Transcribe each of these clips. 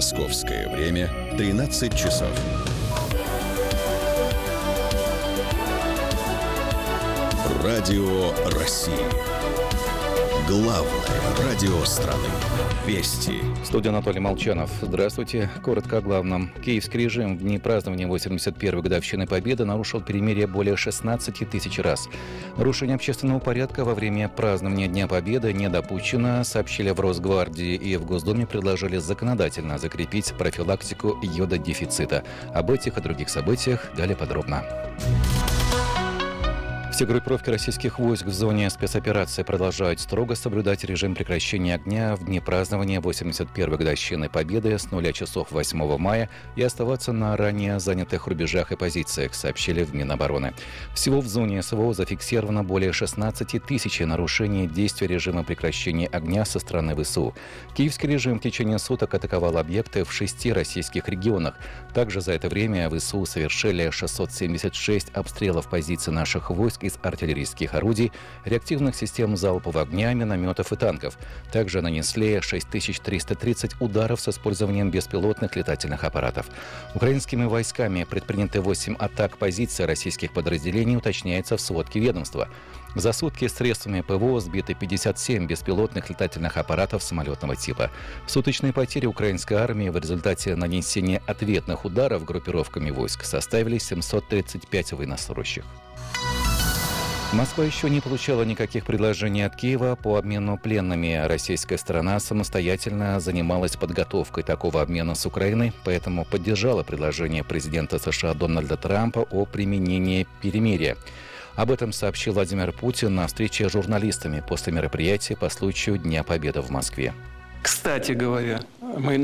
Московское время 13 часов. Радио России. Главное радио страны. Вести. Студия Анатолий Молчанов. Здравствуйте. Коротко о главном. Киевский режим в дни празднования 81-й годовщины Победы нарушил перемирие более 16 тысяч раз. Нарушение общественного порядка во время празднования Дня Победы не допущено, сообщили в Росгвардии, и в Госдуме предложили законодательно закрепить профилактику йододефицита. Об этих и других событиях далее подробно. Все группировки российских войск в зоне спецоперации продолжают строго соблюдать режим прекращения огня в дни празднования 81-й годовщины Победы с 0 часов 8 мая и оставаться на ранее занятых рубежах и позициях, сообщили в Минобороны. Всего в зоне СВО зафиксировано более 16 тысяч нарушений действия режима прекращения огня со стороны ВСУ. Киевский режим в течение суток атаковал объекты в 6 российских регионах. Также за это время ВСУ совершили 676 обстрелов позиций наших войск из артиллерийских орудий, реактивных систем залпового огня, минометов и танков. Также нанесли 6330 ударов с использованием беспилотных летательных аппаратов. Украинскими войсками предприняты 8 атак позиций российских подразделений, уточняется в сводке ведомства. За сутки средствами ПВО сбиты 57 беспилотных летательных аппаратов самолетного типа. Суточные потери украинской армии в результате нанесения ответных ударов группировками войск составили 735 военнослужащих. Москва еще не получала никаких предложений от Киева по обмену пленными. Российская сторона самостоятельно занималась подготовкой такого обмена с Украиной, поэтому поддержала предложение президента США Дональда Трампа о применении перемирия. Об этом сообщил Владимир Путин на встрече с журналистами после мероприятия по случаю Дня Победы в Москве. Кстати говоря, мы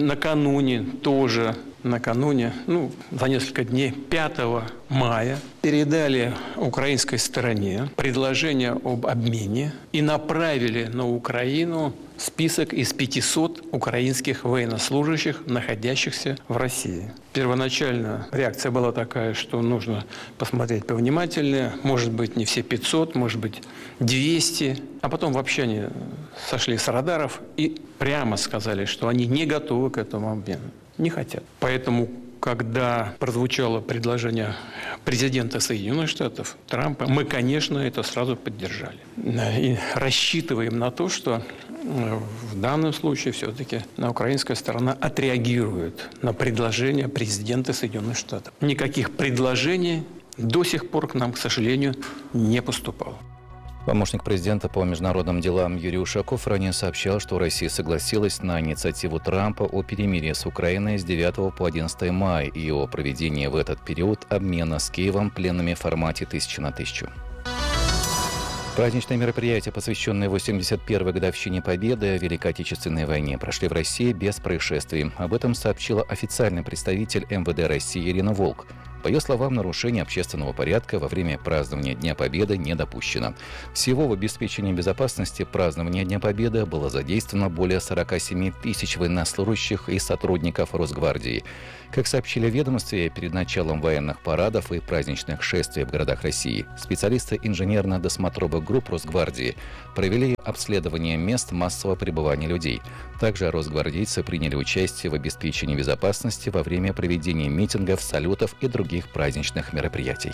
накануне, за несколько дней, 5 мая, передали украинской стороне предложение об обмене и направили на Украину список из 500 украинских военнослужащих, находящихся в России. Первоначально реакция была такая, что нужно посмотреть повнимательнее. Может быть, не все 500, может быть, 200. А потом вообще они сошли с радаров и прямо сказали, что они не готовы к этому обмену. Не хотят. Поэтому, когда прозвучало предложение президента Соединенных Штатов Трампа, мы, конечно, это сразу поддержали. И рассчитываем на то, что в данном случае все-таки украинская сторона отреагирует на предложение президента Соединенных Штатов. Никаких предложений до сих пор к нам, к сожалению, не поступало. Помощник президента по международным делам Юрий Ушаков ранее сообщал, что Россия согласилась на инициативу Трампа о перемирии с Украиной с 9 по 11 мая и о проведении в этот период обмена с Киевом пленными в формате 1000 на 1000. Праздничные мероприятия, посвященные 81-й годовщине Победы в Великой Отечественной войне, прошли в России без происшествий. Об этом сообщила официальный представитель МВД России Ирина Волк. По ее словам, нарушение общественного порядка во время празднования Дня Победы не допущено. Всего в обеспечении безопасности празднования Дня Победы было задействовано более 47 тысяч военнослужащих и сотрудников Росгвардии. Как сообщили в ведомстве, перед началом военных парадов и праздничных шествий в городах России специалисты инженерно-досмотровых групп Росгвардии провели обследование мест массового пребывания людей. Также росгвардейцы приняли участие в обеспечении безопасности во время проведения митингов, салютов и других праздничных мероприятий.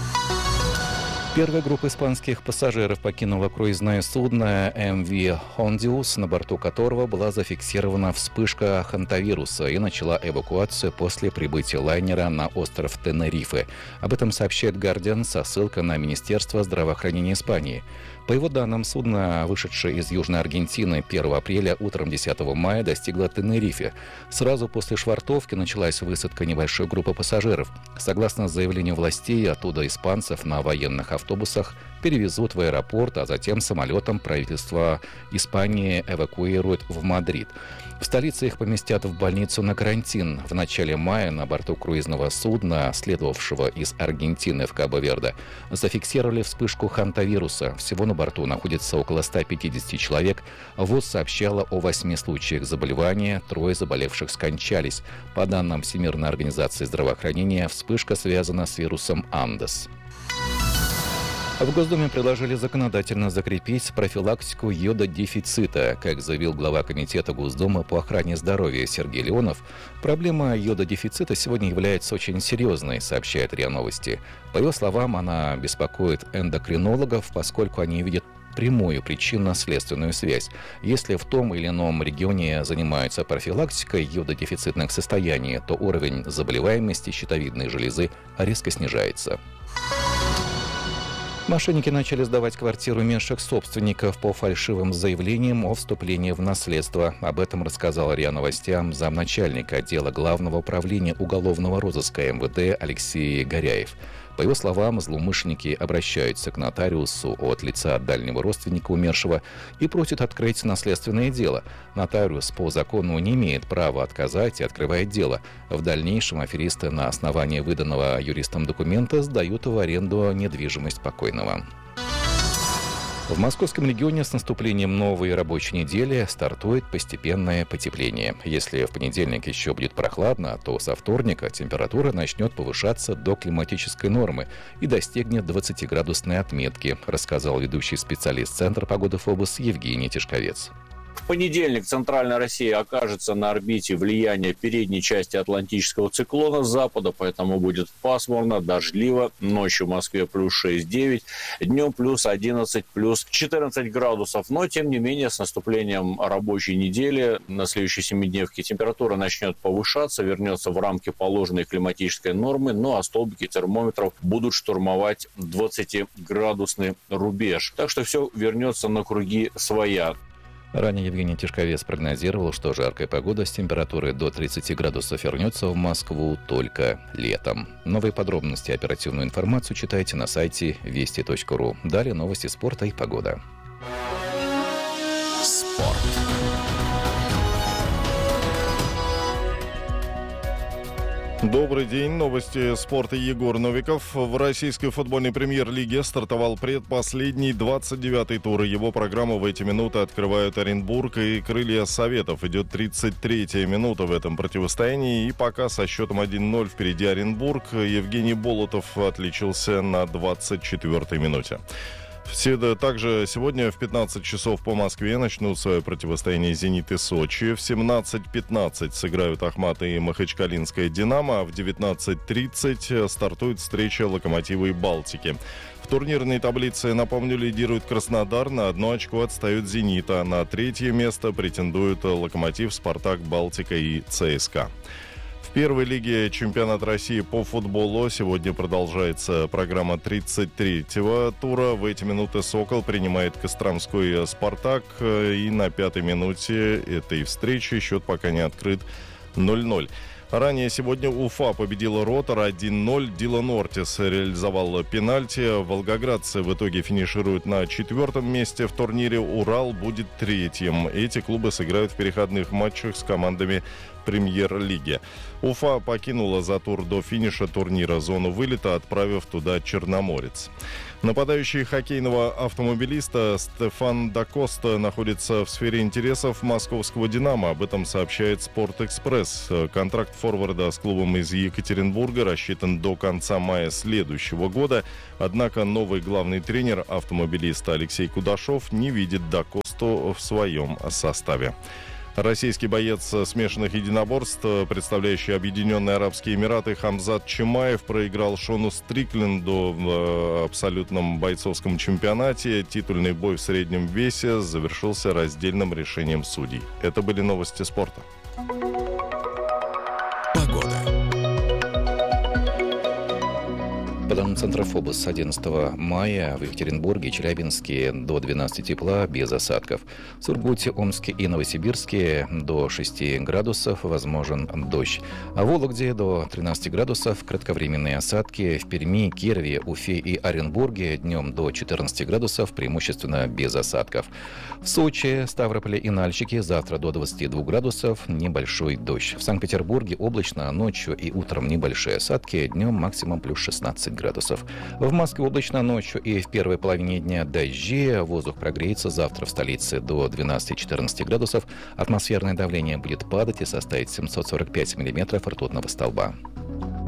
Первая группа испанских пассажиров покинула круизное судно MV Hondius, на борту которого была зафиксирована вспышка хантавируса, и начала эвакуацию после прибытия лайнера на остров Тенерифе. Об этом сообщает «Гардиан» со ссылкой на Министерство здравоохранения Испании. По его данным, судно, вышедшее из Южной Аргентины 1 апреля, утром 10 мая достигло Тенерифе. Сразу после швартовки началась высадка небольшой группы пассажиров. Согласно заявлению властей, оттуда испанцев на военных автобусах перевезут в аэропорт, а затем самолетом правительство Испании эвакуируют в Мадрид. В столице их поместят в больницу на карантин. В начале мая на борту круизного судна, следовавшего из Аргентины в Кабо-Верде, зафиксировали вспышку хантавируса. Всего на борту находится около 150 человек. ВОЗ сообщала о 8 случаях заболевания, 3 заболевших скончались. По данным Всемирной организации здравоохранения, вспышка связана с вирусом Андес. В Госдуме предложили законодательно закрепить профилактику йододефицита. Как заявил глава Комитета Госдумы по охране здоровья Сергей Леонов, проблема йододефицита сегодня является очень серьезной, сообщает РИА Новости. По его словам, она беспокоит эндокринологов, поскольку они видят прямую причинно-следственную связь. Если в том или ином регионе занимаются профилактикой йододефицитных состояний, то уровень заболеваемости щитовидной железы резко снижается. Мошенники начали сдавать квартиру меньших собственников по фальшивым заявлениям о вступлении в наследство. Об этом рассказал РИА Новостям замначальника отдела Главного управления уголовного розыска МВД Алексей Горяев. По его словам, злоумышленники обращаются к нотариусу от лица дальнего родственника умершего и просят открыть наследственное дело. Нотариус по закону не имеет права отказать и открывает дело. В дальнейшем аферисты на основании выданного юристом документа сдают в аренду недвижимость покойного. В московском регионе с наступлением новой рабочей недели стартует постепенное потепление. Если в понедельник еще будет прохладно, то со вторника температура начнет повышаться до климатической нормы и достигнет 20-градусной отметки, рассказал ведущий специалист Центра погоды ФОБОС Евгений Тишковец. В понедельник центральная Россия окажется на орбите влияния передней части атлантического циклона с запада, поэтому будет пасмурно, дождливо. Ночью в Москве плюс 6-9, днем плюс 11, плюс 14 градусов. Но, тем не менее, с наступлением рабочей недели на следующей семидневке температура начнет повышаться, вернется в рамки положенной климатической нормы, ну а столбики термометров будут штурмовать 20-градусный рубеж. Так что все вернется на круги своя. Ранее Евгений Тишковец прогнозировал, что жаркая погода с температурой до 30 градусов вернется в Москву только летом. Новые подробности и оперативную информацию читайте на сайте вести.ру. Далее новости спорта и погода. Спорт. Добрый день. Новости спорта. Егор Новиков. В российской футбольной премьер-лиге стартовал предпоследний 29-й тур. Его программу в эти минуты открывают Оренбург и Крылья Советов. Идет 33-я минута в этом противостоянии. И пока со счетом 1-0 впереди Оренбург. Евгений Болотов отличился на 24-й минуте. Также сегодня в 15 часов по Москве начнут свое противостояние «Зенит» и «Сочи». В 17:15 сыграют «Ахмат» и «Махачкалинская Динамо», а в 19:30 стартует встреча «Локомотива» и «Балтики». В турнирной таблице, напомню, лидирует Краснодар, на 1 очко отстает «Зенит», а на 3-е место претендуют «Локомотив», «Спартак», «Балтика» и «ЦСКА». В первой лиге чемпионата России по футболу сегодня продолжается программа 33-го тура. В эти минуты «Сокол» принимает костромской «Спартак». И на 5-й минуте этой встречи счет пока не открыт 0-0. Ранее сегодня Уфа победила «Ротор» 1-0. Дилан Ортис реализовал пенальти. Волгоградцы в итоге финишируют на 4-м месте в турнире. Урал будет 3-м. Эти клубы сыграют в переходных матчах с командами премьер-лиги. Уфа покинула за тур до финиша турнира зону вылета, отправив туда Черноморец. Нападающий хоккейного автомобилиста Стефан Дакоста находится в сфере интересов московского «Динамо». Об этом сообщает «Спортэкспресс». Контракт форварда с клубом из Екатеринбурга рассчитан до конца мая следующего года. Однако новый главный тренер автомобилиста Алексей Кудашов не видит Дакосту в своем составе. Российский боец смешанных единоборств, представляющий Объединенные Арабские Эмираты, Хамзат Чимаев проиграл Шону Стрикленду в абсолютном бойцовском чемпионате. Титульный бой в среднем весе завершился раздельным решением судей. Это были новости спорта. По данным Центра ФОБОС, с 11 мая в Екатеринбурге и Челябинске до 12 тепла, без осадков. В Сургуте, Омске и Новосибирске до 6 градусов, возможен дождь. А в Вологде до 13 градусов, кратковременные осадки. В Перми, Кирове, Уфе и Оренбурге днем до 14 градусов, преимущественно без осадков. В Сочи, Ставрополе и Нальчике завтра до 22 градусов, небольшой дождь. В Санкт-Петербурге облачно, ночью и утром небольшие осадки, днем максимум плюс 16 градусов. В Москве облачно ночью и в первой половине дня дожди. Воздух прогреется завтра в столице до 12-14 градусов. Атмосферное давление будет падать и составить 745 миллиметров ртутного столба.